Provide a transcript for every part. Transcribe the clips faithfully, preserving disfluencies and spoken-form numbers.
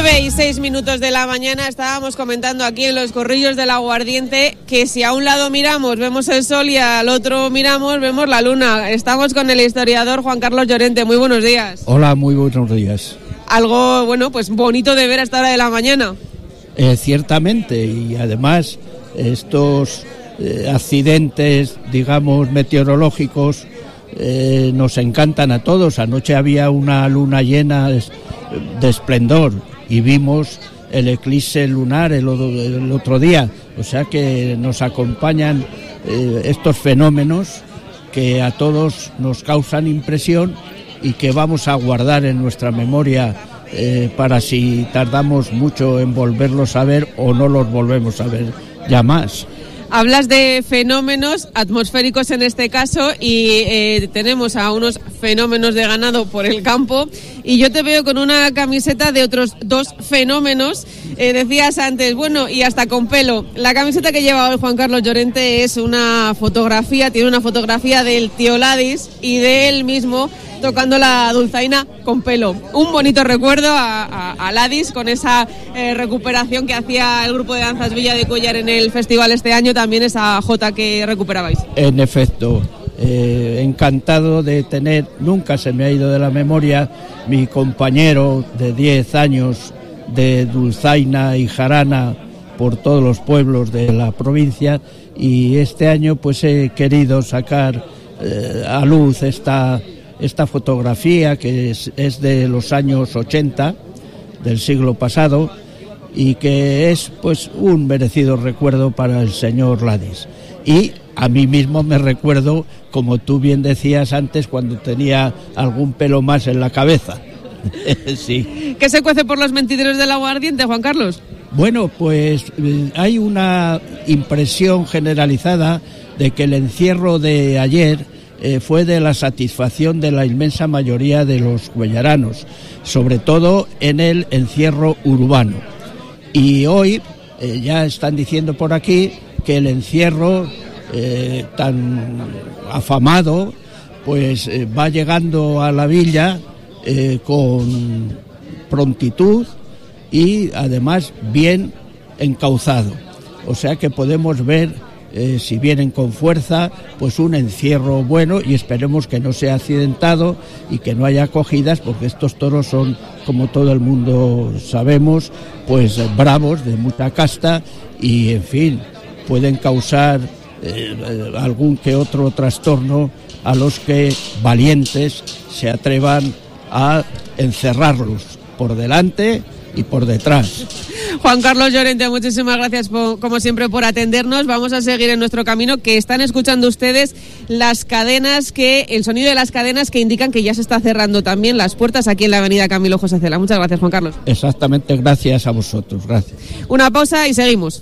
nueve y seis minutos de la mañana estábamos comentando aquí en los corrillos del Aguardiente que si a un lado miramos vemos el sol y al otro miramos vemos la luna. Estamos con el historiador Juan Carlos Llorente. Muy buenos días. Hola, muy buenos días. Algo, bueno, pues bonito de ver a esta hora de la mañana. Eh, ciertamente, y además estos eh, accidentes, digamos, meteorológicos eh, nos encantan a todos. Anoche había una luna llena de esplendor y vimos el eclipse lunar el, el otro día, o sea que nos acompañan eh, estos fenómenos que a todos nos causan impresión y que vamos a guardar en nuestra memoria eh, para si tardamos mucho en volverlos a ver o no los volvemos a ver ya más. Hablas de fenómenos atmosféricos en este caso y eh, tenemos a unos fenómenos de ganado por el campo y yo te veo con una camiseta de otros dos fenómenos. Eh, decías antes, bueno, y hasta con pelo. La camiseta que lleva hoy Juan Carlos Llorente es una fotografía, tiene una fotografía del tío Ladis y de él mismo tocando la dulzaina con pelo. Un bonito recuerdo a, a, a Ladis con esa eh, recuperación que hacía el grupo de danzas Villa de Cuéllar en el festival este año, también esa jota que recuperabais. En efecto, eh, encantado de tener, nunca se me ha ido de la memoria, mi compañero de diez años de dulzaina y jarana por todos los pueblos de la provincia, y este año pues he querido sacar eh, a luz esta esta fotografía que es, es de los años ochenta del siglo pasado y que es pues un merecido recuerdo para el señor Ladis. Y a mí mismo me recuerdo, como tú bien decías antes, cuando tenía algún pelo más en la cabeza. Sí. ¿Qué se cuece por los mentideros del Aguardiente, Juan Carlos? Bueno, pues eh, hay una impresión generalizada de que el encierro de ayer Eh, fue de la satisfacción de la inmensa mayoría de los cuellaranos, sobre todo en el encierro urbano. Y hoy eh, ya están diciendo por aquí que el encierro eh, tan afamado pues eh, va llegando a la villa eh, con prontitud y además bien encauzado. O sea que podemos ver Eh, si vienen con fuerza, pues un encierro bueno, y esperemos que no sea accidentado y que no haya cogidas, porque estos toros son, como todo el mundo sabemos, pues eh, bravos, de mucha casta, y en fin, pueden causar eh, algún que otro trastorno a los que valientes se atrevan a encerrarlos por delante y por detrás. Juan Carlos Llorente, muchísimas gracias por, como siempre, por atendernos. Vamos a seguir en nuestro camino, que están escuchando ustedes las cadenas, que el sonido de las cadenas que indican que ya se está cerrando también las puertas aquí en la avenida Camilo José Cela. Muchas gracias, Juan Carlos. Exactamente, gracias a vosotros, gracias. Una pausa y seguimos.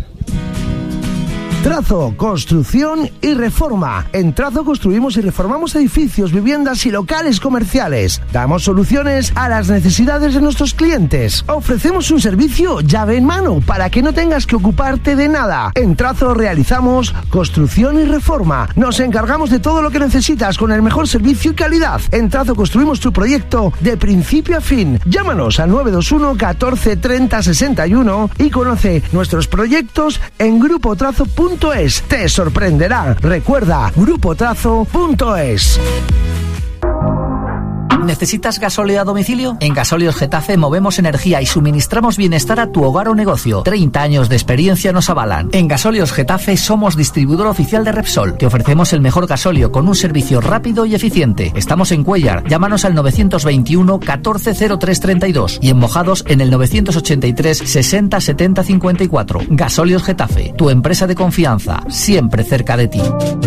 Trazo, construcción y reforma. En Trazo construimos y reformamos edificios, viviendas y locales comerciales. Damos soluciones a las necesidades de nuestros clientes. Ofrecemos un servicio llave en mano para que no tengas que ocuparte de nada. En Trazo realizamos construcción y reforma. Nos encargamos de todo lo que necesitas con el mejor servicio y calidad. En Trazo construimos tu proyecto de principio a fin. Llámanos al nueve dos uno catorce treinta sesenta y uno y conoce nuestros proyectos en grupo trazo punto es. Te sorprenderá. Recuerda, grupo trazo punto es. ¿Necesitas gasóleo a domicilio? En Gasóleos Getafe movemos energía y suministramos bienestar a tu hogar o negocio. treinta años de experiencia nos avalan. En Gasóleos Getafe somos distribuidor oficial de Repsol. Te ofrecemos el mejor gasóleo con un servicio rápido y eficiente. Estamos en Cuéllar. Llámanos al novecientos veintiuno catorce cero tres treinta y dos y en Mojados en el novecientos ochenta y tres sesenta setenta cincuenta y cuatro. Gasóleos Getafe, tu empresa de confianza, siempre cerca de ti.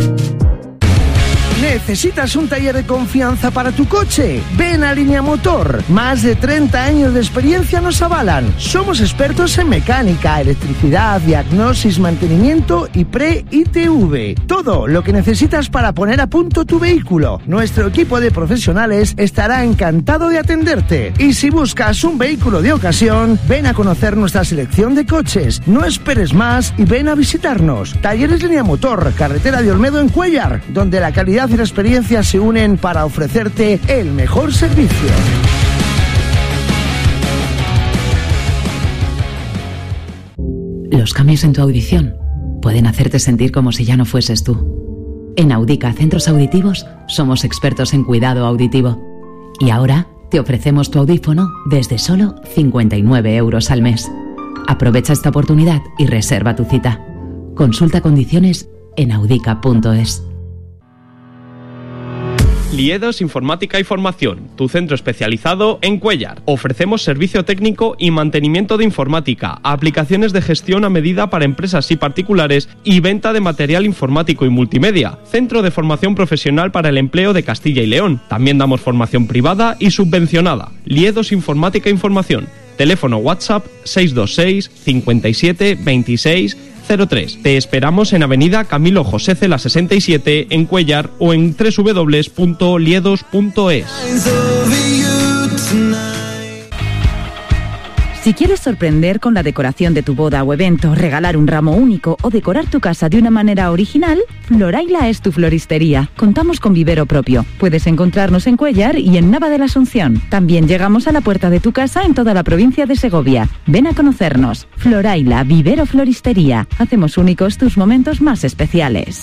¿Necesitas un taller de confianza para tu coche? Ven a Línea Motor. Más de treinta años de experiencia nos avalan. Somos expertos en mecánica, electricidad, diagnosis, mantenimiento y pre-I T V. Todo lo que necesitas para poner a punto tu vehículo. Nuestro equipo de profesionales estará encantado de atenderte. Y si buscas un vehículo de ocasión, ven a conocer nuestra selección de coches. No esperes más y ven a visitarnos. Talleres Línea Motor, carretera de Olmedo en Cuéllar, donde la calidad y la experiencia se unen para ofrecerte el mejor servicio. Los cambios en tu audición pueden hacerte sentir como si ya no fueses tú. En Audica Centros Auditivos somos expertos en cuidado auditivo. Y ahora te ofrecemos tu audífono desde solo cincuenta y nueve euros al mes. Aprovecha esta oportunidad y reserva tu cita. Consulta condiciones en audica punto es. Liedos Informática y Formación, tu centro especializado en Cuéllar. Ofrecemos servicio técnico y mantenimiento de informática, aplicaciones de gestión a medida para empresas y particulares y venta de material informático y multimedia. Centro de formación profesional para el empleo de Castilla y León. También damos formación privada y subvencionada. Liedos Informática e Información. Teléfono WhatsApp seis dos seis, cincuenta y siete, veintiséis, cero tres. Te esperamos en Avenida Camilo José Cela sesenta y siete en Cuéllar o en doble u doble u doble u punto liedos punto es. Si quieres sorprender con la decoración de tu boda o evento, regalar un ramo único o decorar tu casa de una manera original, Floraila es tu floristería. Contamos con vivero propio. Puedes encontrarnos en Cuéllar y en Nava de la Asunción. También llegamos a la puerta de tu casa en toda la provincia de Segovia. Ven a conocernos. Floraila, vivero floristería. Hacemos únicos tus momentos más especiales.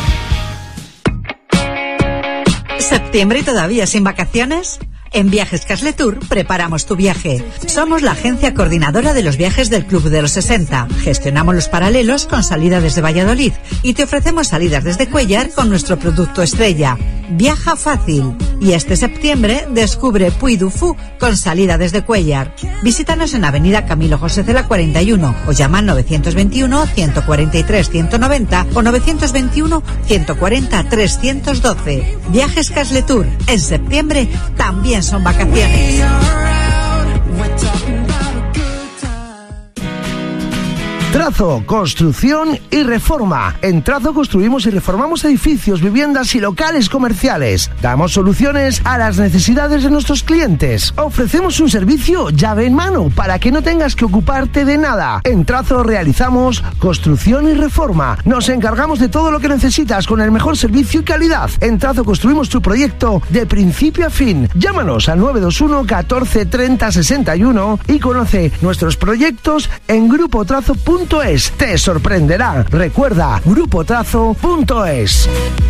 ¿Septiembre y todavía sin vacaciones? En Viajes Casletur preparamos tu viaje. Somos la agencia coordinadora de los viajes del Club de los sesenta. Gestionamos los paralelos con salida desde Valladolid y te ofrecemos salidas desde Cuéllar con nuestro producto estrella. Viaja fácil. Y este septiembre descubre Puy du Fou con salida desde Cuéllar. Visítanos en Avenida Camilo José Cela cuarenta y uno o llama al novecientos veintiuno, ciento cuarenta y tres, ciento noventa o novecientos veintiuno, ciento cuarenta, trescientos doce. Viajes Casletur. En septiembre también son vacaciones. Trazo, construcción y reforma. En Trazo construimos y reformamos edificios, viviendas y locales comerciales. Damos soluciones a las necesidades de nuestros clientes. Ofrecemos un servicio llave en mano para que no tengas que ocuparte de nada. En Trazo realizamos construcción y reforma. Nos encargamos de todo lo que necesitas con el mejor servicio y calidad. En Trazo construimos tu proyecto de principio a fin. Llámanos al nueve dos uno, catorce, treinta, sesenta y uno y conoce nuestros proyectos en grupo trazo punto es. Te sorprenderá. Recuerda, grupo trazo punto es.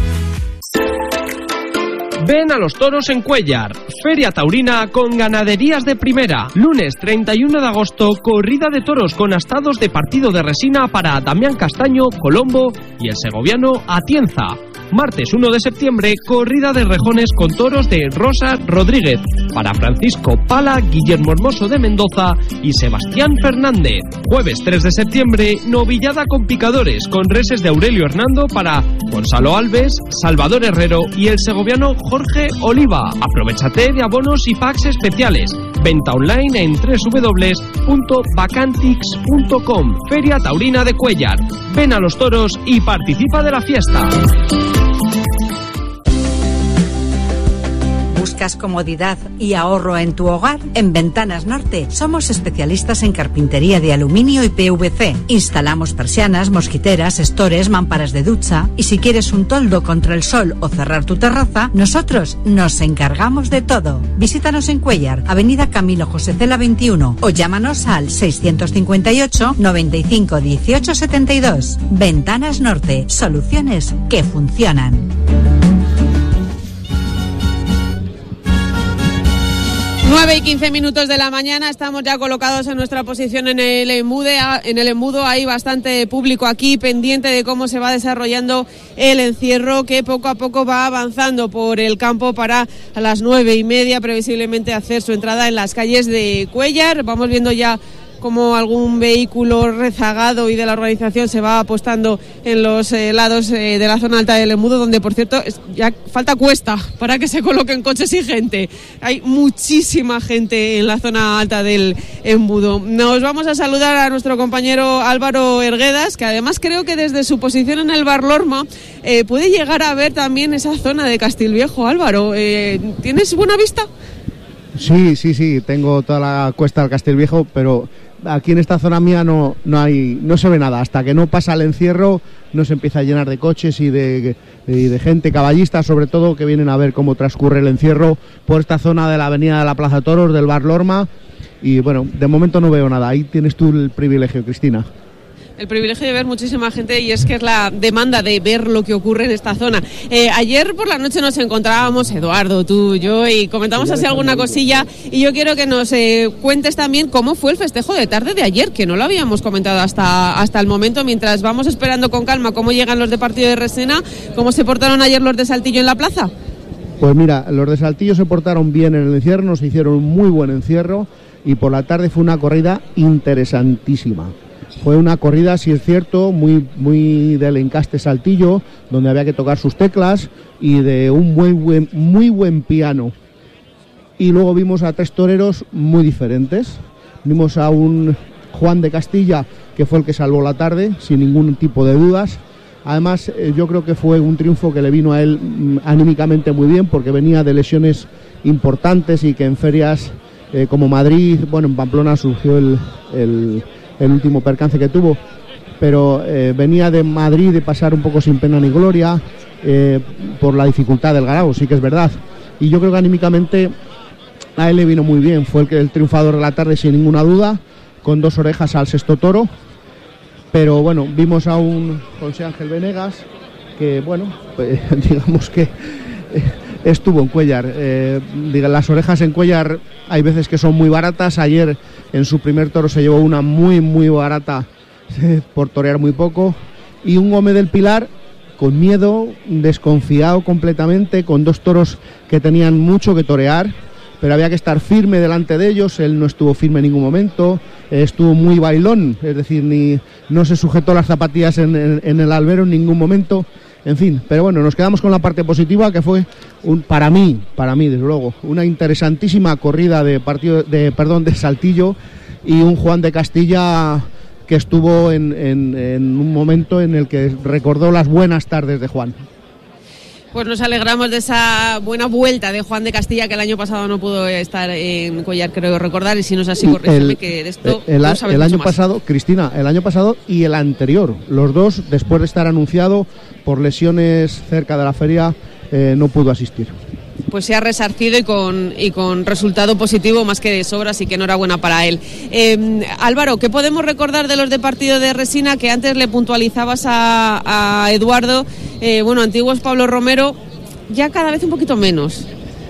Ven a los toros en Cuéllar. Feria taurina con ganaderías de primera. Lunes treinta y uno de agosto, corrida de toros con astados de partido de resina para Damián Castaño, Colombo y el segoviano Atienza. Martes uno de septiembre, corrida de rejones con toros de Rosa Rodríguez para Francisco Pala, Guillermo Hermoso de Mendoza y Sebastián Fernández. Jueves tres de septiembre, novillada con picadores con reses de Aurelio Hernando para Gonzalo Alves, Salvador Herrero y el segoviano Jorge Oliva. Aprovechate de abonos y packs especiales. Venta online en doble u doble u doble u punto vacantix punto com. Feria Taurina de Cuéllar. Ven a los toros y participa de la fiesta. ¿Buscas comodidad y ahorro en tu hogar? En Ventanas Norte somos especialistas en carpintería de aluminio y P V C. Instalamos persianas, mosquiteras, estores, mámparas de ducha. Y si quieres un toldo contra el sol o cerrar tu terraza, nosotros nos encargamos de todo. Visítanos en Cuéllar, Avenida Camilo José Cela veintiuno o llámanos al seiscientos cincuenta y ocho, noventa y cinco, dieciocho, setenta y dos. Ventanas Norte, soluciones que funcionan. nueve y quince minutos de la mañana, estamos ya colocados en nuestra posición en el embude, en el embudo. Hay bastante público aquí pendiente de cómo se va desarrollando el encierro, que poco a poco va avanzando por el campo para a las nueve y media previsiblemente hacer su entrada en las calles de Cuéllar. Vamos viendo ya como algún vehículo rezagado y de la organización se va apostando en los eh, lados eh, de la zona alta del embudo, donde por cierto es, ya falta cuesta para que se coloquen coches y gente. Hay muchísima gente en la zona alta del embudo. Nos vamos a saludar a nuestro compañero Álvaro Erguedas, que además creo que desde su posición en el Bar Lorma eh, puede llegar a ver también esa zona de Castilviejo. Álvaro, eh, ¿tienes buena vista? Sí, sí, sí, tengo toda la cuesta del Castilviejo, pero aquí en esta zona mía no, no hay, no se ve nada. Hasta que no pasa el encierro no se empieza a llenar de coches y de, y de gente caballista, sobre todo, que vienen a ver cómo transcurre el encierro por esta zona de la avenida de la Plaza Toros, del Bar Lorma. Y bueno, de momento no veo nada. Ahí tienes tú el privilegio, Cristina. El privilegio de ver muchísima gente, y es que es la demanda de ver lo que ocurre en esta zona. Eh, ayer por la noche nos encontrábamos, Eduardo, tú, yo, y comentamos así alguna cosilla, y yo quiero que nos eh, cuentes también cómo fue el festejo de tarde de ayer, que no lo habíamos comentado hasta, hasta el momento, mientras vamos esperando con calma cómo llegan los de Partido de Resena. ¿Cómo se portaron ayer los de Saltillo en la plaza? Pues mira, los de Saltillo se portaron bien en el encierro, se hicieron un muy buen encierro, y por la tarde fue una corrida interesantísima. Fue una corrida, si es cierto, muy muy del encaste Saltillo, donde había que tocar sus teclas, y de un muy buen, muy buen piano. Y luego vimos a tres toreros muy diferentes. Vimos a un Juan de Castilla, que fue el que salvó la tarde, sin ningún tipo de dudas. Además, eh, yo creo que fue un triunfo que le vino a él mm, anímicamente muy bien, porque venía de lesiones importantes, y que en ferias eh, como Madrid, bueno, en Pamplona surgió el... el el último percance que tuvo, pero eh, venía de Madrid de pasar un poco sin pena ni gloria eh, por la dificultad del ganado, sí que es verdad, y yo creo que anímicamente a él le vino muy bien. Fue el, que, el triunfador de la tarde sin ninguna duda, con dos orejas al sexto toro, pero bueno, vimos a un José Ángel Venegas que, bueno, pues, digamos que eh, estuvo en Cuéllar. Eh, diga, las orejas en Cuéllar hay veces que son muy baratas. Ayer en su primer toro se llevó una muy muy barata eh, por torear muy poco, y un Gómez del Pilar con miedo, desconfiado completamente, con dos toros que tenían mucho que torear, pero había que estar firme delante de ellos. Él no estuvo firme en ningún momento, eh, estuvo muy bailón, es decir, ni no se sujetó las zapatillas en, en, en el albero en ningún momento. En fin, pero bueno, nos quedamos con la parte positiva, que fue un, para mí, para mí desde luego, una interesantísima corrida de partido de perdón de Saltillo, y un Juan de Castilla que estuvo en, en, en un momento en el que recordó las buenas tardes de Juan. Pues nos alegramos de esa buena vuelta de Juan de Castilla, que el año pasado no pudo estar en Cuéllar, creo recordar, y si no es así, corrígeme, que de esto el, no sabes el año mucho pasado, más. Cristina, el año pasado y el anterior, los dos, después de estar anunciado por lesiones cerca de la feria, eh, no pudo asistir. Pues se ha resarcido y con, y con resultado positivo más que de sobra, así que enhorabuena para él. Eh, Álvaro, ¿qué podemos recordar de los de Partido de Resina, que antes le puntualizabas a, a Eduardo? Eh, bueno, antiguos Pablo Romero, ya cada vez un poquito menos.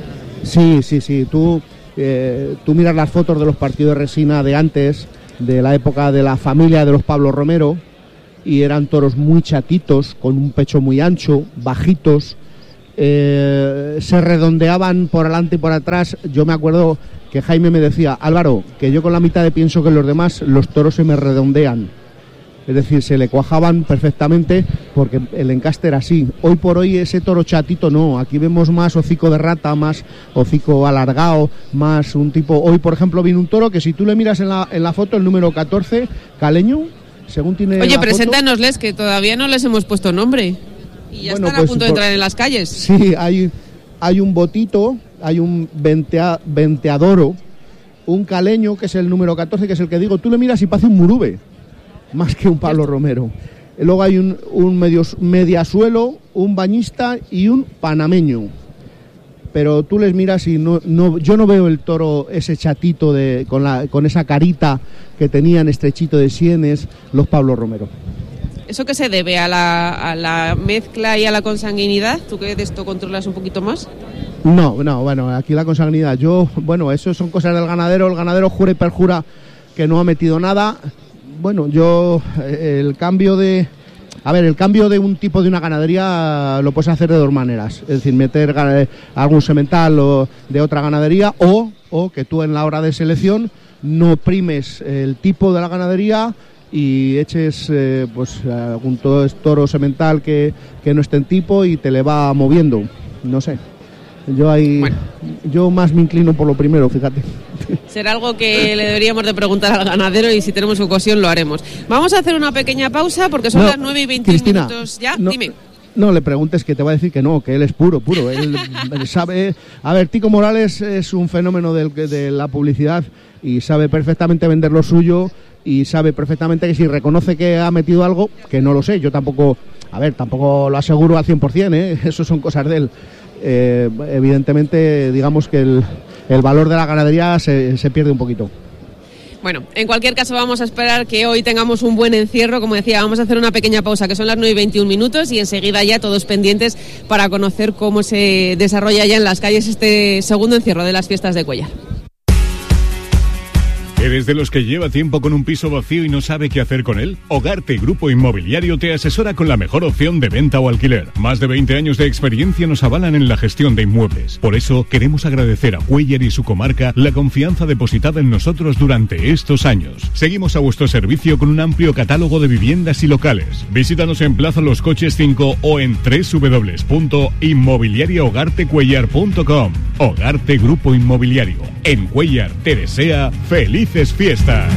Sí, sí, sí. Tú, eh, tú miras las fotos de los Partidos de Resina de antes, de la época de la familia de los Pablo Romero, y eran toros muy chatitos, con un pecho muy ancho, bajitos. Eh, se redondeaban por adelante y por atrás. Yo me acuerdo que Jaime me decía: Álvaro, que yo con la mitad de pienso que los demás, los toros se me redondean. Es decir, se le cuajaban perfectamente, porque el encaste era así. Hoy por hoy ese toro chatito no, aquí vemos más hocico de rata, más hocico alargado, más un tipo... Hoy, por ejemplo, viene un toro que si tú le miras en la, en la foto, el número catorce, caleño, según tiene... Oye, la preséntanosles, que todavía no les hemos puesto nombre. Y ya bueno, están pues, a punto de entrar por... en las calles. Sí, hay, hay un botito, hay un ventea, venteadoro, un caleño, que es el número catorce, que es el que digo, tú le miras y parece un murube, más que un Pablo Romero. Luego hay un, un medio, mediasuelo, un bañista y un panameño. Pero tú les miras y no, no, yo no veo el toro ese chatito de, con, la, con esa carita que tenían estrechito de sienes los Pablo Romero. ¿Eso qué se debe? ¿A la, a la mezcla y a la consanguinidad? ¿Tú que de esto controlas un poquito más? No, no, bueno, aquí la consanguinidad, yo, bueno, eso son cosas del ganadero, el ganadero jura y perjura que no ha metido nada. Bueno, yo, el cambio de... A ver, el cambio de un tipo de una ganadería lo puedes hacer de dos maneras. Es decir, meter algún semental o de otra ganadería, o, o que tú en la hora de selección no primes el tipo de la ganadería y eches eh, pues algún toro semental que, que no esté en tipo y te le va moviendo. No sé. Yo ahí, bueno. yo más me inclino por lo primero, fíjate. Será algo que le deberíamos de preguntar al ganadero y si tenemos ocasión lo haremos. Vamos a hacer una pequeña pausa porque son no, las nueve y veinte minutos ya. No, Dime. No le preguntes, que te va a decir que no, que él es puro, puro. Él sabe. A ver, Tico Morales es un fenómeno del, de la publicidad y sabe perfectamente vender lo suyo y sabe perfectamente que si reconoce que ha metido algo, que no lo sé, yo tampoco, a ver, tampoco lo aseguro al cien por ciento, ¿eh? Eso son cosas de él. Eh, evidentemente, digamos que el, el valor de la ganadería se, se pierde un poquito. Bueno, en cualquier caso vamos a esperar que hoy tengamos un buen encierro. Como decía, vamos a hacer una pequeña pausa, que son las nueve y veintiún minutos, y enseguida ya todos pendientes para conocer cómo se desarrolla ya en las calles este segundo encierro de las fiestas de Cuéllar. ¿Eres de los que lleva tiempo con un piso vacío y no sabe qué hacer con él? Hogarte Grupo Inmobiliario te asesora con la mejor opción de venta o alquiler. Más de veinte años de experiencia nos avalan en la gestión de inmuebles. Por eso queremos agradecer a Cuéllar y su comarca la confianza depositada en nosotros durante estos años. Seguimos a vuestro servicio con un amplio catálogo de viviendas y locales. Visítanos en Plaza Los Coches cinco o en doble u doble u doble u punto inmobiliario hogarte cuéllar punto com. Hogarte Grupo Inmobiliario. En Cuéllar te desea feliz fiestas.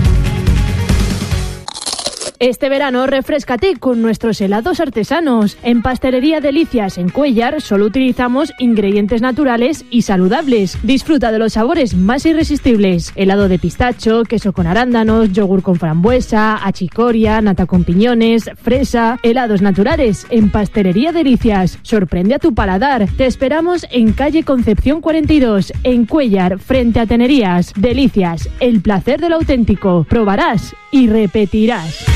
Este verano refréscate con nuestros helados artesanos. En Pastelería Delicias en Cuéllar solo utilizamos ingredientes naturales y saludables. Disfruta de los sabores más irresistibles: helado de pistacho, queso con arándanos, yogur con frambuesa, achicoria, nata con piñones, fresa. Helados naturales en Pastelería Delicias. Sorprende a tu paladar. Te esperamos en calle Concepción cuarenta y dos, en Cuéllar, frente a Tenerías. Delicias, el placer del auténtico. Probarás y repetirás.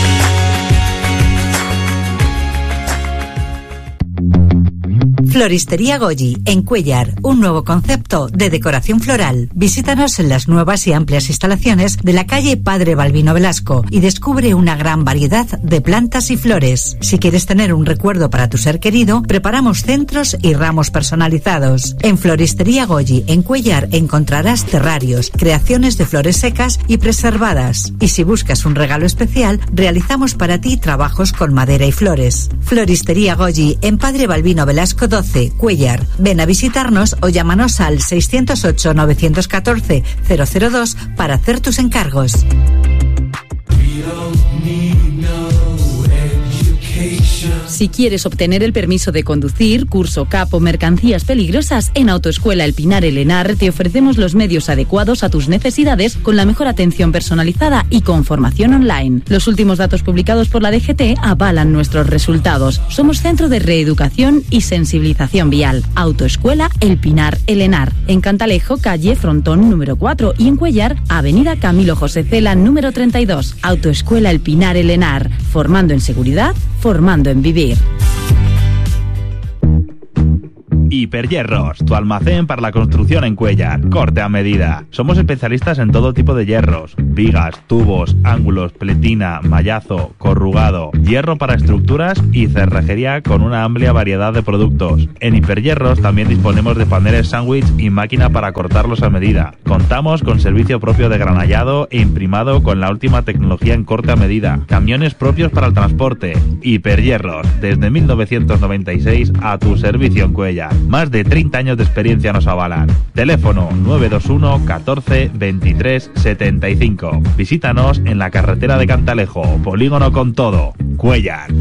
Floristería Goyi, en Cuéllar, un nuevo concepto de decoración floral. Visítanos en las nuevas y amplias instalaciones de la calle Padre Balbino Velasco y descubre una gran variedad de plantas y flores. Si quieres tener un recuerdo para tu ser querido, preparamos centros y ramos personalizados. En Floristería Goyi, en Cuéllar, encontrarás terrarios, creaciones de flores secas y preservadas. Y si buscas un regalo especial, realizamos para ti trabajos con madera y flores. Floristería Goyi, en Padre Balbino Velasco doce, Cuéllar. Ven a visitarnos o llámanos al seiscientos ocho, novecientos catorce, cero cero dos para hacer tus encargos. Si quieres obtener el permiso de conducir, curso C A P o mercancías peligrosas, en Autoescuela El Pinar El Henar te ofrecemos los medios adecuados a tus necesidades con la mejor atención personalizada y con formación online. Los últimos datos publicados por la D G T avalan nuestros resultados. Somos centro de reeducación y sensibilización vial. Autoescuela El Pinar El Henar. En Cantalejo, calle Frontón número cuatro, y en Cuéllar, avenida Camilo José Cela número treinta y dos. Autoescuela El Pinar El Henar. Formando en seguridad, formando en vivir. Hiperhierros, tu almacén para la construcción en Cuéllar. Corte a medida. Somos especialistas en todo tipo de hierros: vigas, tubos, ángulos, pletina, mallazo, corrugado, hierro para estructuras y cerrajería con una amplia variedad de productos. En Hiperhierros también disponemos de paneles sándwich y máquina para cortarlos a medida. Contamos con servicio propio de granallado e imprimado con la última tecnología en corte a medida. Camiones propios para el transporte. Hiperhierros, desde mil novecientos noventa y seis a tu servicio en Cuéllar. Más de treinta años de experiencia nos avalan. Teléfono nueve dos uno, catorce, veintitrés, setenta y cinco. Visítanos en la carretera de Cantalejo, Polígono Con Todo, Cuéllar.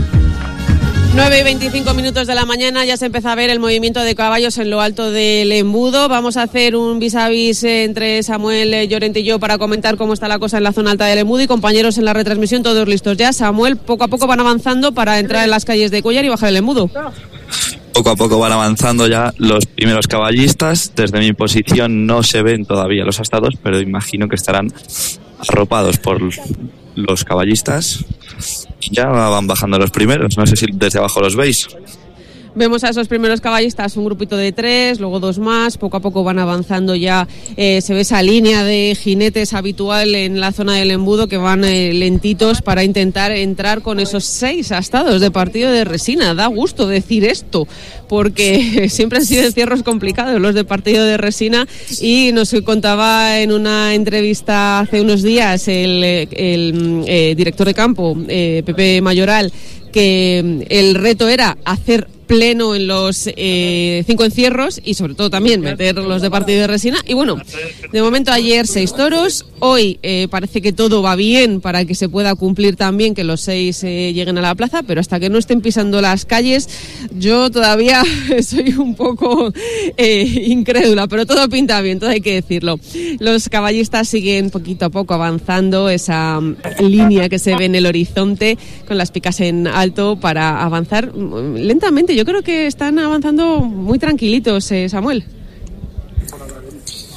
nueve y veinticinco minutos de la mañana, ya se empieza a ver el movimiento de caballos en lo alto del embudo. Vamos a hacer un vis a vis entre Samuel Llorente y yo para comentar cómo está la cosa en la zona alta del embudo, y compañeros en la retransmisión todos listos ya. Samuel, poco a poco van avanzando para entrar en las calles de Cuéllar y bajar el embudo. Poco a poco van avanzando ya los primeros caballistas. Desde mi posición no se ven todavía los astados, pero imagino que estarán arropados por los caballistas. Y ya van bajando los primeros, no sé si desde abajo los veis. Vemos a esos primeros caballistas, un grupito de tres, luego dos más, poco a poco van avanzando ya, eh, se ve esa línea de jinetes habitual en la zona del embudo que van eh, lentitos para intentar entrar con esos seis astados de partido de resina. Da gusto decir esto, porque siempre han sido encierros complicados los de partido de resina, y nos contaba en una entrevista hace unos días el, el, el eh, director de campo, eh, Pepe Mayoral, que el reto era hacer pleno en los eh, cinco encierros y sobre todo también meter los de partido de resina. Y bueno, de momento ayer seis toros, hoy eh, parece que todo va bien para que se pueda cumplir también que los seis eh, lleguen a la plaza, pero hasta que no estén pisando las calles yo todavía soy un poco eh, incrédula, pero todo pinta bien, todo hay que decirlo. Los caballistas siguen poquito a poco avanzando esa línea que se ve en el horizonte con las picas en alto para avanzar lentamente. Yo creo que están avanzando muy tranquilitos, eh, Samuel.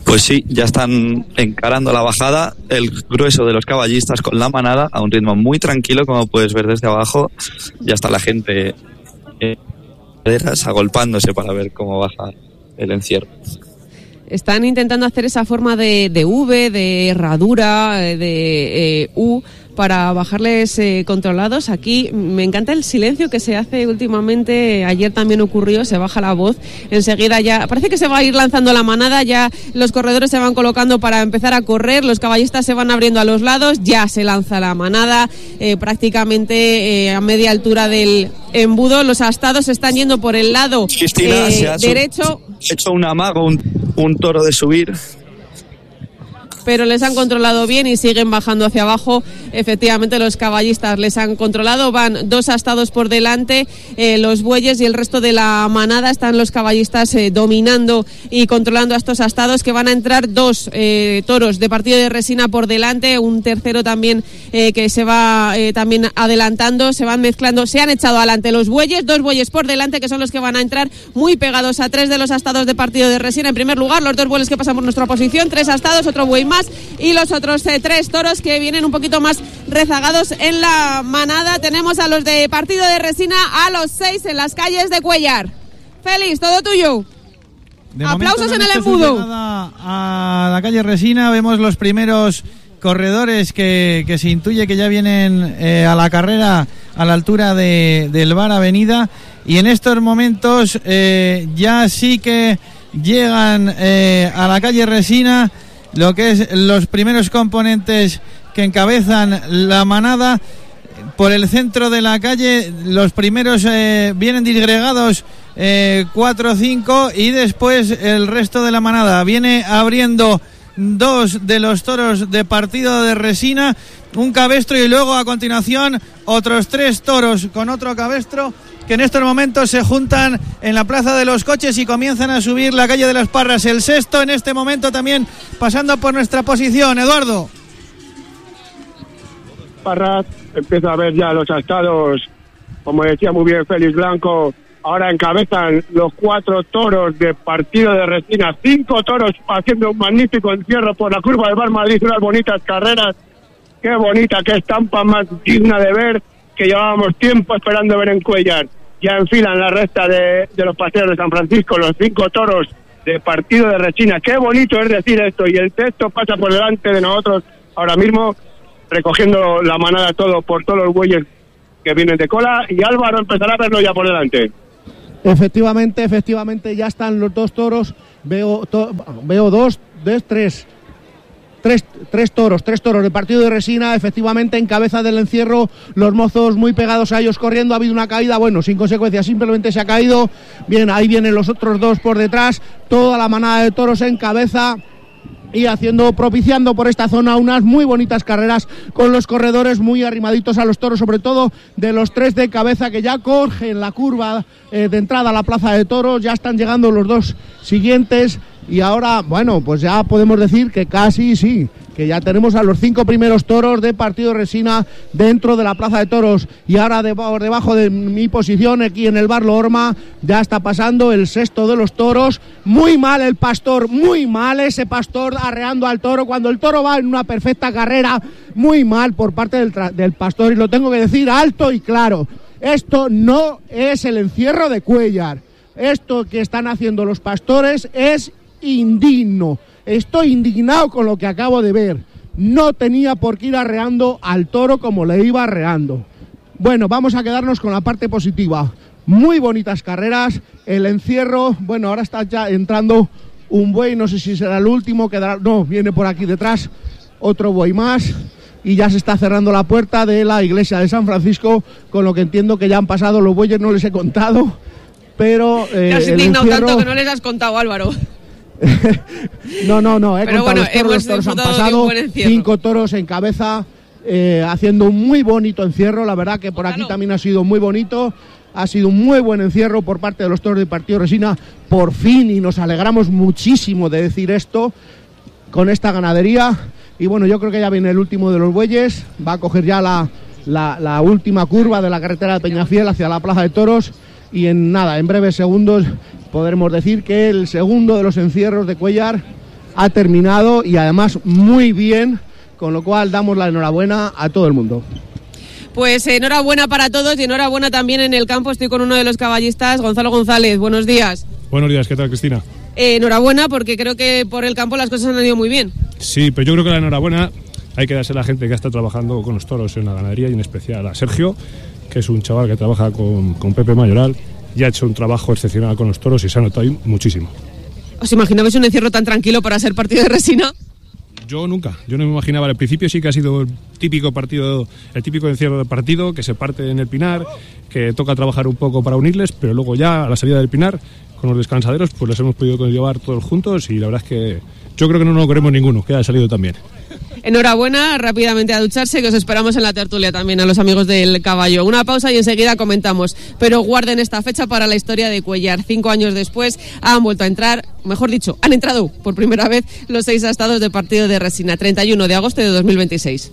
Pues sí, ya están encarando la bajada, el grueso de los caballistas con la manada a un ritmo muy tranquilo, como puedes ver desde abajo. Ya está la gente eh, agolpándose para ver cómo baja el encierro. Están intentando hacer esa forma de, de V, de herradura, de eh, U, para bajarles eh, controlados. Aquí me encanta el silencio que se hace últimamente. Ayer también ocurrió, se baja la voz. Enseguida ya, parece que se va a ir lanzando la manada, ya los corredores se van colocando para empezar a correr, los caballistas se van abriendo a los lados, ya se lanza la manada, eh, prácticamente eh, a media altura del embudo. Los astados se están yendo por el lado Cristina, eh, se ha derecho. Hecho, hecho un amago, un, un toro de subir, pero les han controlado bien y siguen bajando hacia abajo. Efectivamente, los caballistas les han controlado, van dos astados por delante, eh, los bueyes y el resto de la manada. Están los caballistas eh, dominando y controlando a estos astados, que van a entrar dos eh, toros de partido de resina por delante, un tercero también eh, que se va eh, también adelantando, se van mezclando, se han echado adelante los bueyes, dos bueyes por delante que son los que van a entrar muy pegados a tres de los astados de partido de resina. En primer lugar, los dos bueyes que pasan por nuestra posición, tres astados, otro buey más, y los otros eh, tres toros que vienen un poquito más rezagados en la manada. Tenemos a los de partido de resina, a los seis en las calles de Cuéllar. Félix, todo tuyo. De aplausos en el momento, embudo. A la calle Resina vemos los primeros corredores que, que se intuye que ya vienen eh, a la carrera a la altura de, del Bar Avenida, y en estos momentos eh, ya sí que llegan eh, a la calle Resina lo que es los primeros componentes que encabezan la manada. Por el centro de la calle los primeros eh, vienen disgregados eh, cuatro o cinco, y después el resto de la manada viene abriendo dos de los toros de partido de resina, un cabestro, y luego a continuación otros tres toros con otro cabestro, que en estos momentos se juntan en la Plaza de los Coches y comienzan a subir la calle de las Parras. El sexto en este momento también pasando por nuestra posición. Eduardo. Parras, empieza a ver ya los astados, como decía muy bien Félix Blanco, ahora encabezan los cuatro toros de partido de resina, cinco toros haciendo un magnífico encierro por la curva del Bar Madrid, unas bonitas carreras, qué bonita, qué estampa más digna de ver, que llevábamos tiempo esperando ver en Cuéllar. Ya enfilan la recta de, de los paseos de San Francisco, los cinco toros de partido de resina. Qué bonito es decir esto, y el texto pasa por delante de nosotros ahora mismo, recogiendo la manada todo por todos los bueyes que vienen de cola, y Álvaro empezará a verlo ya por delante. Efectivamente, efectivamente, ya están los dos toros, veo to, veo dos, dos, tres, tres, tres toros, tres toros de partido de resina, efectivamente en cabeza del encierro, los mozos muy pegados a ellos corriendo, ha habido una caída, bueno, sin consecuencia, simplemente se ha caído, bien, ahí vienen los otros dos por detrás, toda la manada de toros en cabeza, y haciendo, propiciando por esta zona unas muy bonitas carreras con los corredores muy arrimaditos a los toros, sobre todo de los tres de cabeza que ya cogen la curva eh, de entrada a la Plaza de Toros. Ya están llegando los dos siguientes y ahora, bueno, pues ya podemos decir que casi sí, que ya tenemos a los cinco primeros toros de partido resina dentro de la Plaza de Toros. Y ahora debajo, debajo de mi posición aquí en el Bar Lorma ya está pasando el sexto de los toros. Muy mal el pastor, muy mal ese pastor arreando al toro cuando el toro va en una perfecta carrera, muy mal por parte del, del pastor, y lo tengo que decir alto y claro, esto no es el encierro de Cuéllar, esto que están haciendo los pastores es indigno. Estoy indignado con lo que acabo de ver. No tenía por qué ir arreando al toro como le iba arreando. Bueno, vamos a quedarnos con la parte positiva. Muy bonitas carreras. El encierro, bueno, ahora está ya entrando un buey, no sé si será el último, quedará, no, viene por aquí detrás otro buey más. Y ya se está cerrando la puerta de la iglesia de San Francisco, con lo que entiendo que ya han pasado los bueyes, no les he contado. Pero eh, te has indignado encierro... tanto que no les has contado, Álvaro. no, no, no, he Pero contado bueno, los toros, los toros han pasado, cinco toros en cabeza, eh, haciendo un muy bonito encierro, la verdad que por aquí también ha sido muy bonito, ha sido un muy buen encierro por parte de los toros de Partido Resina, por fin, y nos alegramos muchísimo de decir esto, con esta ganadería, y bueno, yo creo que ya viene el último de los bueyes, va a coger ya la, la, la última curva de la carretera de Peñafiel hacia la Plaza de Toros, y en nada, en breves segundos podremos decir que el segundo de los encierros de Cuéllar ha terminado y además muy bien, con lo cual damos la enhorabuena a todo el mundo. Pues enhorabuena para todos y enhorabuena también en el campo. Estoy con uno de los caballistas, Gonzalo González. Buenos días. Buenos días, ¿qué tal, Cristina? Eh, enhorabuena porque creo que por el campo las cosas han ido muy bien. Sí, pero yo creo que la enhorabuena hay que darse a la gente que está trabajando con los toros en la ganadería y en especial a Sergio, que es un chaval que trabaja con, con Pepe Mayoral y ha hecho un trabajo excepcional con los toros y se ha notado ahí muchísimo. ¿Os imaginabais un encierro tan tranquilo para ser partido de resina? Yo nunca, yo no me imaginaba. Al principio sí que ha sido el típico partido, el típico encierro de partido, que se parte en el Pinar, que toca trabajar un poco para unirles, pero luego ya a la salida del Pinar, con los descansaderos, pues los hemos podido llevar todos juntos y la verdad es que yo creo que no nos lo queremos ninguno, que haya salido también. Enhorabuena, rápidamente a ducharse, que os esperamos en la tertulia también a los amigos del caballo. Una pausa y enseguida comentamos, pero guarden esta fecha para la historia de Cuéllar. Cinco años después han vuelto a entrar, mejor dicho, han entrado por primera vez los seis astados de partido de resina, treinta y uno de agosto de dos mil veintiséis.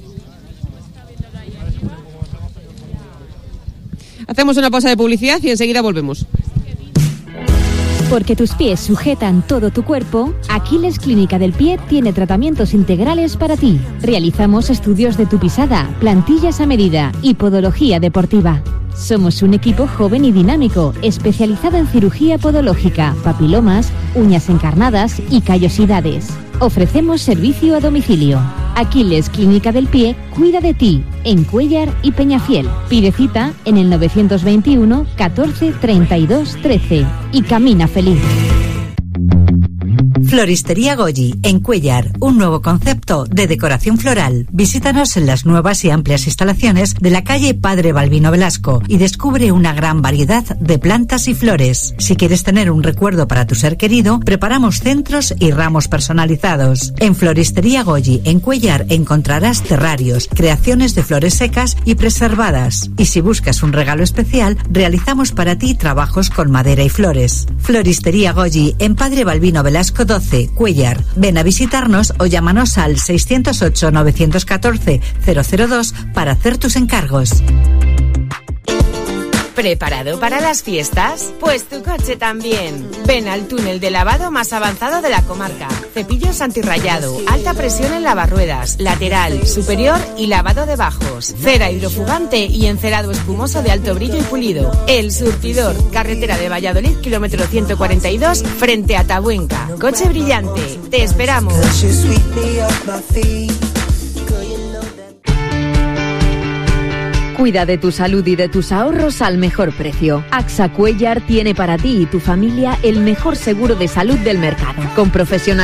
Hacemos una pausa de publicidad y enseguida volvemos. Porque tus pies sujetan todo tu cuerpo, Aquiles Clínica del Pie tiene tratamientos integrales para ti. Realizamos estudios de tu pisada, plantillas a medida y podología deportiva. Somos un equipo joven y dinámico, especializado en cirugía podológica, papilomas, uñas encarnadas y callosidades. Ofrecemos servicio a domicilio. Aquiles Clínica del Pie cuida de ti en Cuéllar y Peñafiel. Pide cita en el novecientos veintiuno catorce treinta y dos trece y camina feliz. Floristería Goyi, en Cuéllar, un nuevo concepto de decoración floral. Visítanos en las nuevas y amplias instalaciones de la calle Padre Balbino Velasco y descubre una gran variedad de plantas y flores. Si quieres tener un recuerdo para tu ser querido, preparamos centros y ramos personalizados. En Floristería Goyi, en Cuéllar, encontrarás terrarios, creaciones de flores secas y preservadas. Y si buscas un regalo especial, realizamos para ti trabajos con madera y flores. Floristería Goyi, en Padre Balbino Velasco doce, Cuéllar. Ven a visitarnos o llámanos al seiscientos ocho novecientos catorce cero cero dos para hacer tus encargos. ¿Preparado para las fiestas? Pues tu coche también. Ven al túnel de lavado más avanzado de la comarca. Cepillos antirrayado, alta presión en lavarruedas, lateral, superior y lavado de bajos. Cera hidrofugante y encerado espumoso de alto brillo y pulido. El Surtidor, carretera de Valladolid, kilómetro ciento cuarenta y dos, frente a Tabuenca. Coche brillante. Te esperamos. Cuida de tu salud y de tus ahorros al mejor precio. AXA Cuéllar tiene para ti y tu familia el mejor seguro de salud del mercado, con profesionales